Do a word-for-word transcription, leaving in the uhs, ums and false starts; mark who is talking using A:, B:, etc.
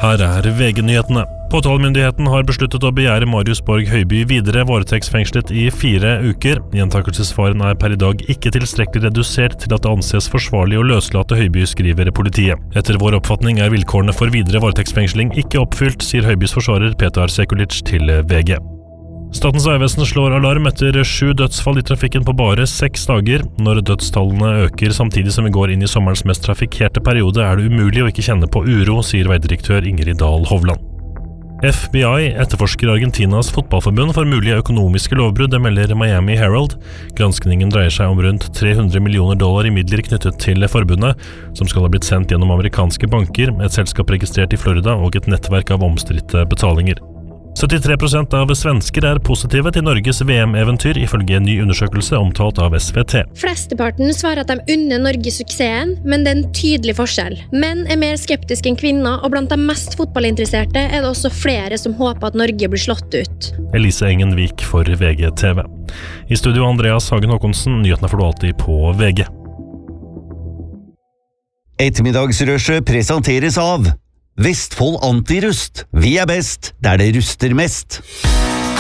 A: Her er V G-nyhetene. Påtalemyndigheten har besluttet å begjære Marius Borg Høiby videre varetektsfengslet i fire uker. Gjentakelsesfaren er per i dag ikke tilstrekkelig redusert til at det anses forsvarlig å løslate Høiby, skriver politiet. Etter vår oppfatning er vilkårene for videre varetektsfengsling ikke oppfylt, sier Høibys forsvarer Petar Sekulic til V G. Statens vegvesen slår alarm etter sju dødsfall i trafikken på bare seks dager. Når dødstallene øker samtidig som vi går inn i sommerens mest trafikkerte periode, er det umulig å ikke kjenne på uro, sier veidirektør Ingrid Dahl Hovland. F B I etterforsker Argentinas fotballforbund for mulige økonomiske lovbrudd, det melder Miami Herald. Granskningen dreier seg om rundt tre hundre millioner dollar i midler knyttet til forbundet, som skal ha blitt sendt gjennom amerikanske banker, et selskap registrert i Florida og et nettverk av omstridte betalinger. syttitre prosent av svensker er positive til Norges V M-eventyr, ifølge en ny undersøkelse omtalt av S V T.
B: Flesteparten svarer at de unner Norge suksessen, men det er en tydelig forskjell. Menn er mer skeptiske enn kvinner, og blant de mest fotballinteresserte er det også flere som håper at Norge blir slått ut.
A: Elise Engenvik for V G T V. I studio Andreas Hagen Håkonsen, nyhetene får du alltid på V G.
C: Ettermiddagsrushet presenteres av Vestfold Antirust. Vi er best der det ruster mest.